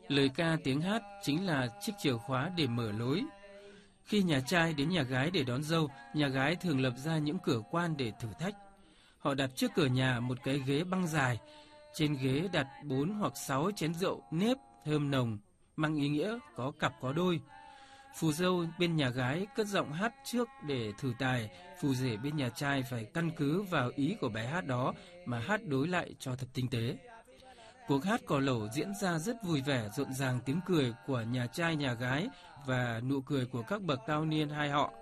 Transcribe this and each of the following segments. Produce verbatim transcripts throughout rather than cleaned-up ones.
Lời ca tiếng hát chính là chiếc chìa khóa để mở lối. Khi nhà trai đến nhà gái để đón dâu, nhà gái thường lập ra những cửa quan để thử thách. Họ đặt trước cửa nhà một cái ghế băng dài, trên ghế đặt bốn hoặc sáu chén rượu nếp thơm nồng, mang ý nghĩa có cặp có đôi. Phù dâu bên nhà gái cất giọng hát trước để thử tài, phù rể bên nhà trai phải căn cứ vào ý của bài hát đó mà hát đối lại cho thật tinh tế. Cuộc hát cò lẩu diễn ra rất vui vẻ, rộn ràng tiếng cười của nhà trai nhà gái và nụ cười của các bậc cao niên hai họ.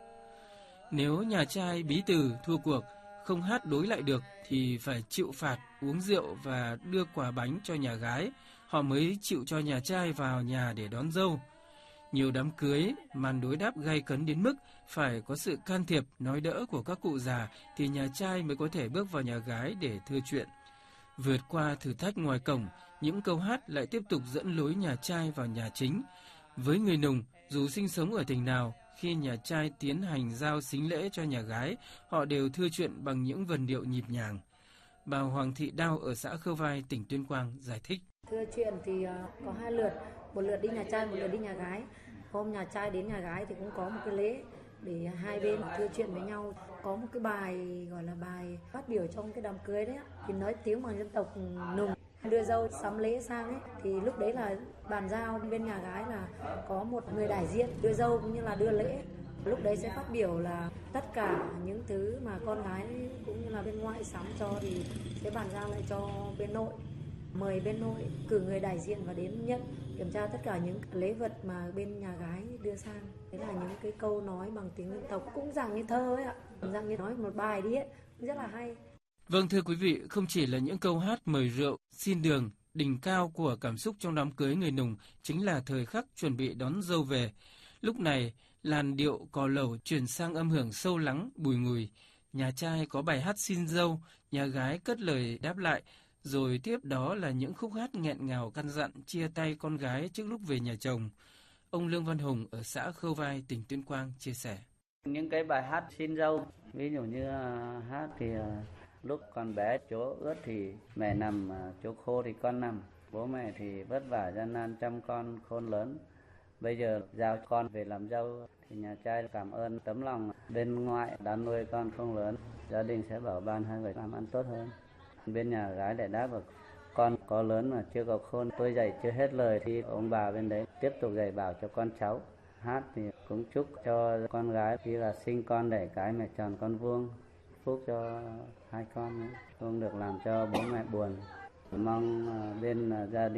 Nếu nhà trai bí từ thua cuộc, không hát đối lại được thì phải chịu phạt, uống rượu và đưa quà bánh cho nhà gái, họ mới chịu cho nhà trai vào nhà để đón dâu. Nhiều đám cưới, màn đối đáp gay cấn đến mức phải có sự can thiệp, nói đỡ của các cụ già thì nhà trai mới có thể bước vào nhà gái để thưa chuyện. Vượt qua thử thách ngoài cổng, những câu hát lại tiếp tục dẫn lối nhà trai vào nhà chính. Với người Nùng, dù sinh sống ở tỉnh nào, khi nhà trai tiến hành giao sính lễ cho nhà gái, họ đều thưa chuyện bằng những vần điệu nhịp nhàng. Bà Hoàng Thị Đao ở xã Khâu Vai, tỉnh Tuyên Quang giải thích. Thưa chuyện thì có hai lượt, một lượt đi nhà trai, một lượt đi nhà gái. Hôm nhà trai đến nhà gái thì cũng có một cái lễ để hai bên thưa chuyện với nhau. Có một cái bài gọi là bài phát biểu trong cái đám cưới đấy, thì nói tiếng bằng dân tộc Nùng. Đưa dâu sắm lễ sang ấy, thì lúc đấy là bàn giao bên nhà gái là có một người đại diện đưa dâu cũng như là đưa lễ. Lúc đấy sẽ phát biểu là tất cả những thứ mà con gái cũng như là bên ngoại sắm cho thì sẽ bàn giao lại cho bên nội. Mời bên nội cử người đại diện và đến nhận kiểm tra tất cả những lễ vật mà bên nhà gái đưa sang. Đấy là những cái câu nói bằng tiếng dân tộc, cũng dạng như thơ ấy ạ, dạng như nói một bài đi ấy, rất là hay. Vâng, thưa quý vị, không chỉ là những câu hát mời rượu, xin đường, đỉnh cao của cảm xúc trong đám cưới người Nùng chính là thời khắc chuẩn bị đón dâu về. Lúc này, làn điệu cò lẩu chuyển sang âm hưởng sâu lắng, bùi ngùi. Nhà trai có bài hát xin dâu, nhà gái cất lời đáp lại, rồi tiếp đó là những khúc hát nghẹn ngào căn dặn chia tay con gái trước lúc về nhà chồng. Ông Lương Văn Hùng ở xã Khâu Vai, tỉnh Tuyên Quang chia sẻ. Những cái bài hát xin dâu, ví dụ như hát thì lúc còn bé chỗ ướt thì mẹ nằm, chỗ khô thì con nằm. Bố mẹ thì vất vả gian nan chăm con khôn lớn. Bây giờ giao con về làm dâu thì nhà trai cảm ơn tấm lòng bên ngoại đã nuôi con không lớn. Gia đình sẽ bảo ban hai người làm ăn tốt hơn. Bên nhà gái để đáp được con có lớn mà chưa có khôn, tôi dạy chưa hết lời thì ông bà bên đấy tiếp tục dạy bảo cho con cháu. Hát thì cũng chúc cho con gái khi là sinh con đẻ cái mẹ tròn con vuông, phúc cho hai con, không được làm cho bố mẹ buồn. Mong bên gia đình